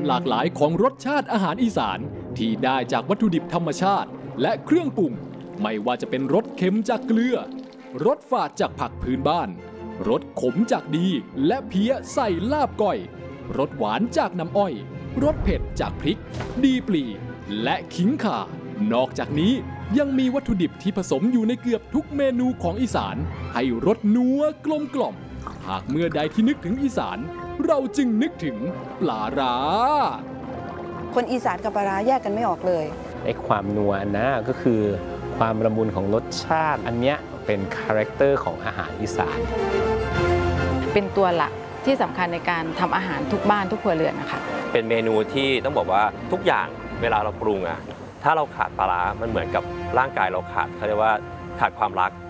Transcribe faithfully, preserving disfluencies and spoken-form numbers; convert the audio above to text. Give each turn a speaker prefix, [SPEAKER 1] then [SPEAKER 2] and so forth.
[SPEAKER 1] หลากหลายของรสชาติอาหารอีสานที่ได้จากวัตถุดิบธรรมชาติและเครื่องปรุงไม่ว่าจะเป็นรสเค็มจากเกลือรสฝาดจากผักพื้นบ้านรสขมจากดีและเพี้ยใส่ลาบก้อยรสหวานจากน้ำอ้อยรสเผ็ดจากพริกดีปลีและขิงข่านอกจากนี้ยังมีวัตถุดิบที่ผสมอยู่ในเกือบทุกเมนูของอีสานให้รสนัวกลมกล่อมหากเมื่อใดที่นึกถึงอีสานเราจึงนึกถึงปลาร้า
[SPEAKER 2] คนอีสานกับปลาร้าแยกกันไม่ออกเลย
[SPEAKER 3] ไอ้ความนัวนะก็คือความละมุนของรสชาติอันเนี้ยเป็นคาแรคเตอร์ของอาหารอีสาน
[SPEAKER 4] เป็นตัวหลักที่สำคัญในการทำอาหารทุกบ้านทุกครัวเรือนนะคะ
[SPEAKER 5] เป็นเมนูที่ต้องบอกว่าทุกอย่างเวลาเราปรุงอะถ้าเราขาดปลาร้ามันเหมือนกับร่างกายเราขาดเขาเรียกว่าขาดความรัก